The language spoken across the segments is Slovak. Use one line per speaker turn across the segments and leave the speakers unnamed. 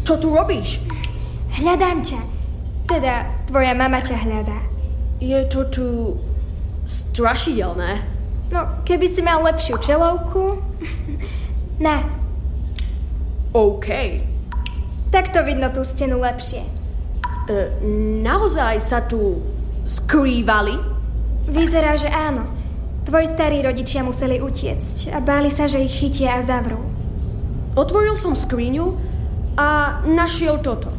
čo tu robíš?
Hľadám ťa. Teda, tvoja mama ťa hľadá.
Je to tu strašidelné.
No, keby si mal lepšiu čelovku... Na.
OK.
Tak to vidno tú stenu lepšie.
Naozaj sa tu skrývali?
Vyzerá, že áno. Tvoji starí rodičia museli utiecť a báli sa, že ich chytia a zavrú.
Otvoril som skriňu a našiel toto.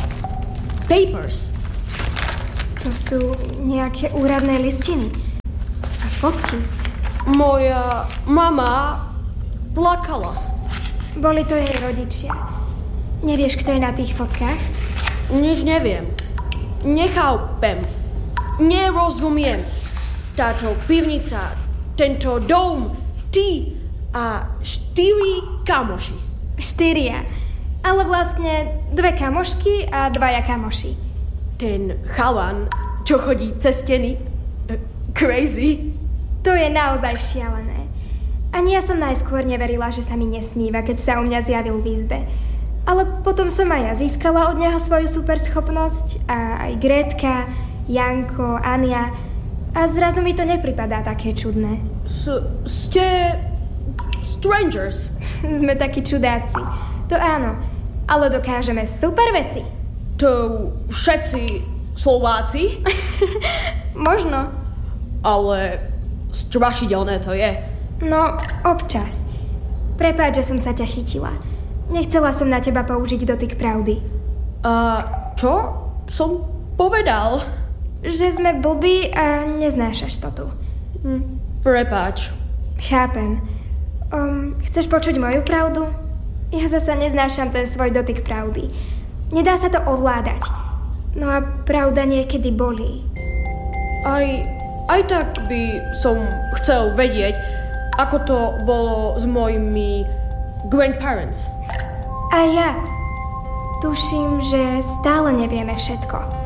Papers.
To sú nejaké úradné listiny. A fotky.
Moja mama plakala.
Boli to jej rodičia. Nevieš, kto je na tých fotkách?
Nič neviem. Nechápem. Nerozumiem. Táto pivnica, tento dom, ty a 4 kamoši.
4. Ale vlastne 2 kamošky a 2 kamoši.
Ten chalan, čo chodí cez steny. Crazy.
To je naozaj šialené. Ani ja som najskôr neverila, že sa mi nesníva, keď sa u mňa zjavil v izbe. Ale potom som aj ja získala od neho svoju superschopnosť a aj Gretka, Janko, Ania. A zrazu mi to nepripadá také čudné.
Ste strangers.
Sme takí čudáci. To áno, ale dokážeme super veci.
To všetci Slováci?
Možno.
Ale strašidelné to je.
No, občas. Prepáč, že som sa ťa chytila. Nechcela som na teba použiť dotyk pravdy.
A čo som povedal?
Že sme blbí a neznášaš to tu.
Prepáč.
Chápem. Chceš počuť moju pravdu? Ja zasa neznášam ten svoj dotyk pravdy. Nedá sa to ovládať. No a pravda niekedy bolí.
Aj tak by som chcel vedieť, ako to bolo s mojimi grandparents.
A ja. Tuším, že stále nevieme všetko.